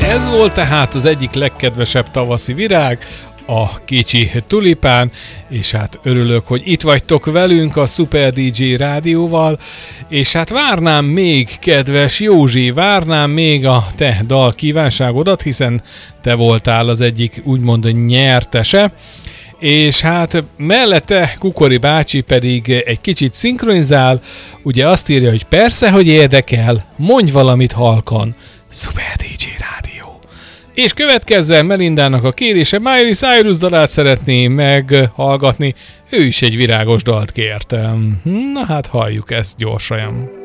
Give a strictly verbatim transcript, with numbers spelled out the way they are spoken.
Ez volt tehát az egyik legkedvesebb tavaszi virág, a kicsi tulipán, és hát örülök, hogy itt vagytok velünk a Super dé dzsé rádióval, és hát várnám még, kedves Józsi, várnám még a te dal kívánságodat, hiszen te voltál az egyik úgymond nyertese, és hát mellette Kukori bácsi pedig egy kicsit szinkronizál, ugye azt írja, hogy persze, hogy érdekel, mondj valamit halkan, Super dé dzsé rádió. És következzen Melindának a kérése, Miley Cyrus dalát szeretné meghallgatni, ő is egy virágos dalt kért. Na hát halljuk ezt gyorsan.